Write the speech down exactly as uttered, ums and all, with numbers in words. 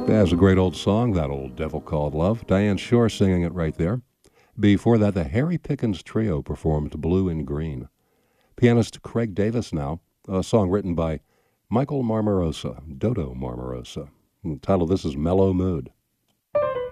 That's a great old song, That Old Devil Called Love. Diane Shore singing it right there. Before that, the Harry Pickens Trio performed Blue and Green. Pianist Craig Davis now, a song written by Michael Marmarosa, Dodo Marmarosa. The title of this is Mellow Mood.